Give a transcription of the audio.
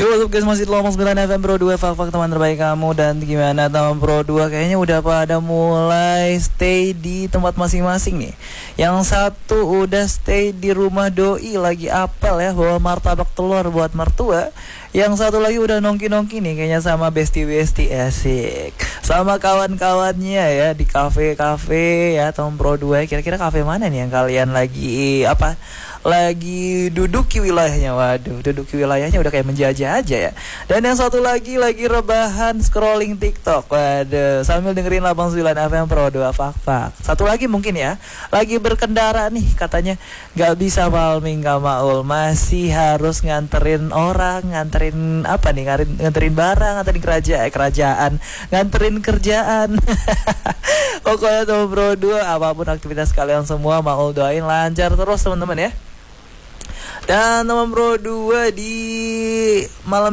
Yo, what's up guys, masih di Lomong 9 FM Pro 2, fak teman terbaik kamu. Dan gimana teman Pro 2, kayaknya udah pada mulai stay di tempat masing-masing nih. Yang satu udah stay di rumah doi, lagi apel ya, bawa martabak telur buat mertua. Yang satu lagi udah nongki-nongki nih, kayaknya sama bestie-bestie, asik, sama kawan-kawannya ya, di kafe-kafe ya, teman Pro 2. Kira-kira kafe mana nih yang kalian lagi lagi duduki wilayahnya? Waduh, duduki wilayahnya udah kayak menjajah aja ya. Dan yang satu lagi rebahan scrolling TikTok. Waduh, sambil dengerin 89 FM Pro 2 Fak. Satu lagi mungkin ya, lagi berkendara nih, katanya gak bisa Palming gak Maul, masih harus nganterin orang, nganterin apa nih, nganterin barang, nganterin kerajaan, nganterin kerjaan. Pokoknya teman Pro 2, apapun aktivitas kalian semua, Maul doain lancar terus teman-teman ya. Dan teman Pro 2 di malam